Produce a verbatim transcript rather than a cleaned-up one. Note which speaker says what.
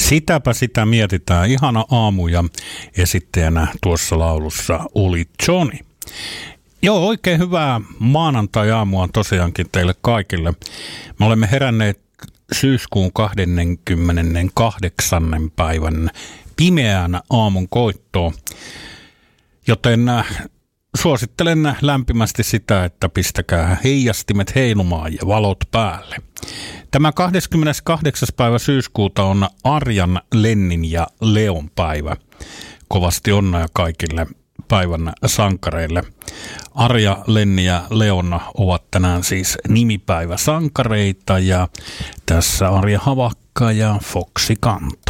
Speaker 1: Sitäpä sitä mietitään. Ihana aamu ja esittäjänä tuossa laulussa oli Johnny. Joo, oikein hyvää maanantai-aamua tosiaankin teille kaikille. Me olemme heränneet syyskuun kahdeskymmeneskahdeksas päivän pimeään aamun koittoon, joten suosittelen lämpimästi sitä, että pistäkää heijastimet heilumaan ja valot päälle. Tämä kahdeskymmeneskahdeksas päivä syyskuuta on Arjan, Lennin ja Leon päivä. Kovasti onnea kaikille päivän sankareille. Arja, Lenni ja Leona ovat tänään siis nimipäiväsankareita ja tässä Arja Havakka ja Foxy Kant.